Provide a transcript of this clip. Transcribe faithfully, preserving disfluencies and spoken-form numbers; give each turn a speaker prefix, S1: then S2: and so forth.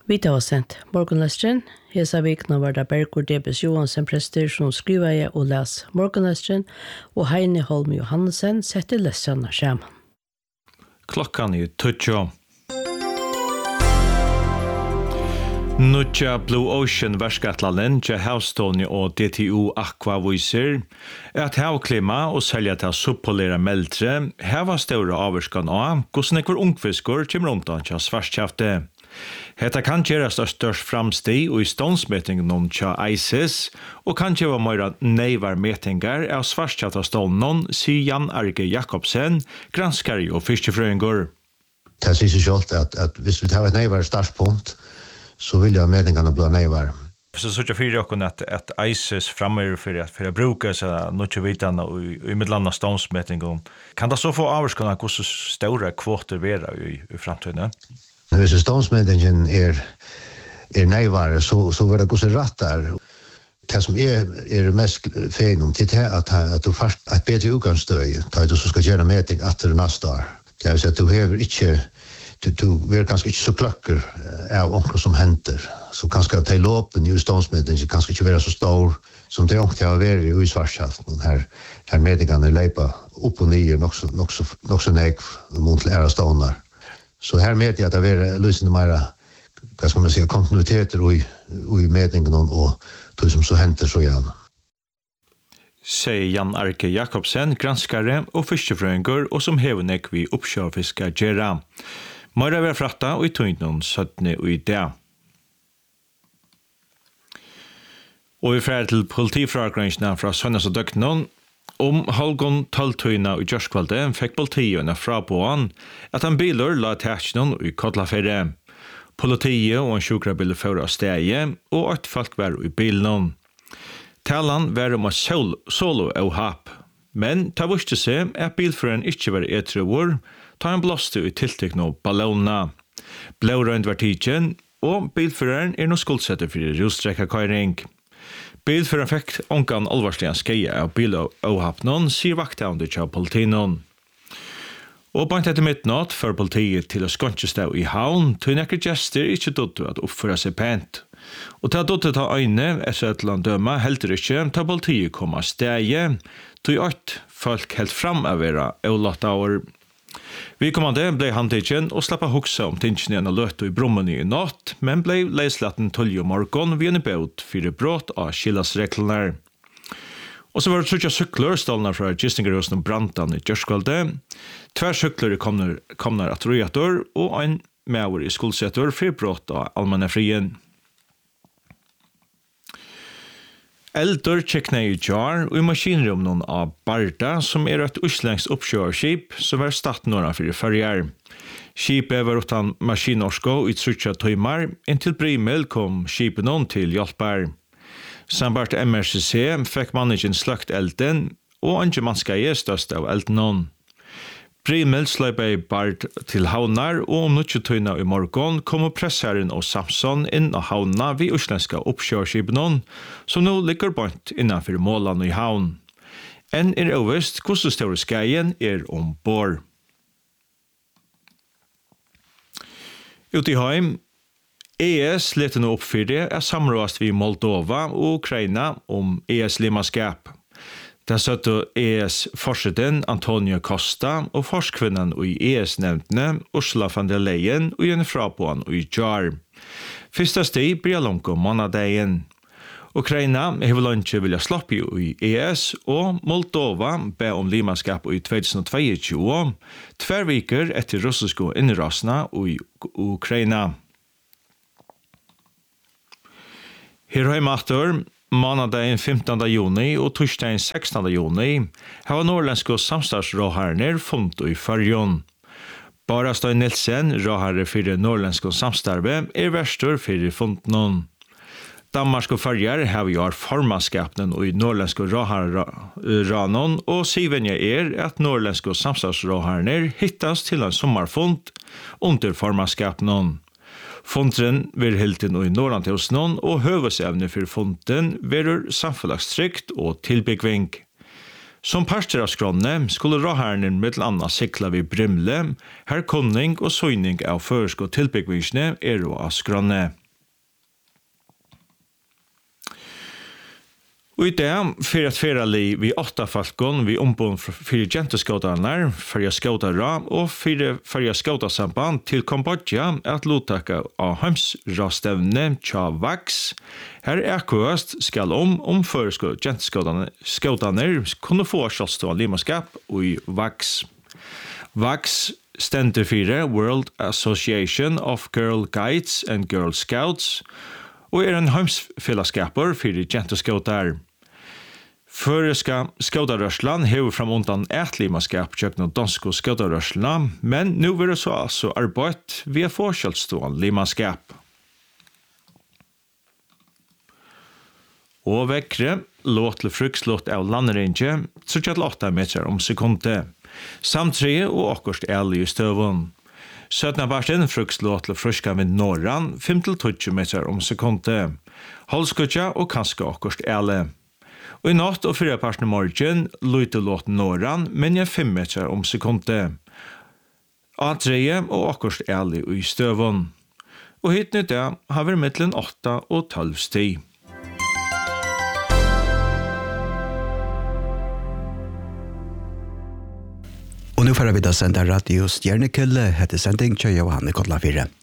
S1: Vi tar sendt morgenløsteren. Hesa vikna var det Bergur Debes Johansen prester som skriver jeg og les morgenløsteren, og Heine Holm Johansen setter løstrene sammen.
S2: Klokkan er tøtjo. Nutja Blue Ocean verskattlallen til Havstone og D T U Aqua viser at havklima og selja til suppolera meldre hava større avvarskan av hvordan ekvar ungfiskor kommer undan til svarskjafte. Hetta kan gjerast av størst framsteg og i ståndsmetingen om tja ISIS, og kan gjøre mer neivar metingar av svarskjafta stålen, sier Jan Arge Jakobsen, granskare og fiskefrøyngur.
S3: Det sier seg selv at, at hvis vi tar et neivar startpunkt, så vil jeg meningarna bli neivar.
S2: Så så jag för jag att att ISIS framöver för att för att bruka så mycket vitan och i mellan ståndsmetingen. Kan det så få avskunna hur så stora kvoter vara i, i framtiden?
S3: När så ståndsmetingen är är neivar så så var det också rattar. Det som är är mest fenomen till det att att du först att bättre utgångsstöd tar du så ska göra meting att det nästa år. Det vill säga att du behöver inte du du är ganska inte så klacker av onkel som händer så kanske ta lopen ju ståndsmedlen så kanske inte vara så stor som det också har varit i svarschaft den här här medingarna lepa upp och ner också också också näck mot lära stånar så här med jag att det är lösningen mera vad ska man säga kontinuiteter i i medingen och det som så händer så gärna.
S2: Säger Jan Arke Jakobsen, granskare och fiskefröyngur och som hevnek vi uppsjåfiska gera. Møyra vil fratta og i tøynden syttende og i det. Og vi fer til politifragrensene fra Sønnes og Døgnen. Om halvgån tolvtøyene i Gjørskvalde fikk politiene fra påan at en biler la tætsjen i Kodlafere. Politiet og en sjukrabil fører av steget, og et folk var i bilen. Talan var om et solo og hap. Men ta vurste seg at bilføreren ikke var etrevår, ta en blåste i tiltekne ballona. Blårøynd var tidsen, og bilføreren er nå skuldsetter for rustrekkakøyring. Bilføreren fikk ongan alvarslige skeie av bil og avhappnån, sier vakthavende til politinen. Og bant etter midnatt for politiet til å skåntsestå i havn, tog nekker gjester ikke dødde at oppføre seg pent. Og til dødde ta øyne, etter et land døme, heldur ikke til politiet kom av steget, tog åtte folk helt fram av være avlatt av. Vi kommande ble handtikken og slapp av huksa om tingene igjen og løte i brommen i natt, men ble leislaten tolv morgon ved en båt for brott av skilasreglene. Og så var det trutja sykler stålna fra Gistingerhusen og Brantan i Gjørskvalde. Tvær sykler kommer kommer at røyator og en maur i skolsetor for brott av allmennefrien. Eldur tjekkna i jar og i maskinrummen av Barda, som er et uslengs oppkjørskip som var statt nåra for førjar. Skipet var utan maskinorsko i trutja tøymar, inntil Brimel kom skipet noen til hjelpar. Sambart M R C C fikk managen sløkt elden, og andre mannskei størst av elden noen. Brimel sløype i Bard til havnar, og om nødvendig tøyna i morgon kom presseren og Samson inn av havna ved uslenska oppkjørskipen, som nå ligger bort innanfor målene i havn. En er overst hvordan større skeien er ombord. Ute i heim, E S leter nå oppfyrre er samrådast vi Moldova og Ukraina om E S-limaskap. Det søtte E S-forsiden Antonio Costa og forskvinnen i E S-nevntene Ursula von der Leyen og gjerne frapåen i Jar. Første steg blir langt om månedegen. Ukraina har ikke vilja slappe i E S, og Moldova ber om limaskap i tjugohundratjueto, tver viker etter russiske innrasene i Ukraina. Her har jeg matter, måndagen femtonde juni og torsdagen sextonde juni har norrländska samstadsråherner funnet i Färjön. Bara Stein Nilsen, råherre for det norrländska samstarve, er verstor for funnet. Danmark og Färjar har vi har formanskapnen og i norrländska råherranen, og sivenja er at norrländska samstadsråherner hittas til en sommarfund under formanskapnen. Fonden vil hilten og i Norrlandhusnån, og høvesevne for fonden verur samfunnstrygt og tilbyggving. Som parster av skrånne skulle råherren med annet sikla vid Brimle, her kunning og søgning av føresk og tilbyggvingsne er av skrånne. Og i det, for at fyrre liv vi åtta falkon, vi ombån for jenteskådarnar, for jeg skådara, og for jeg skådarsamband til Kambodja, at lottaka av heimsrastevne tja vaks. Her er kvøst skal om, om for jenteskådarnar kunne få kjølstå limaskap i vaks. Vaks stender for World Association of Girl Guides and Girl Scouts, og er en heimsfellesskaper for jenteskådar. Føreska skaudarørslan hever fram undan ætlimaskap tjøkna dansko skaudarørslana, men nu vil det så altså arbeid via forskjellstående limaskap. Og vekkre låt til frukslåt av landringe, så kjall åtta meter om sekundet. Samtlige og akkurst ærlig i støvun. Søtna barsten frukslåt til fruska ved norran, fem til tjue meter om sekundet. Holskutja og kanskje akkurst ærlig. Og i natt og fire parten morgen lytte låt norran, men jeg fem meter om sekundet. A-treie og akkurst ærlig i støvun. Og hit nytt det har vi mittelen åtta og tolv sti.
S4: Og nå får vi da sende radio Stjernekulle, heter sending til Johanne Kodla fire.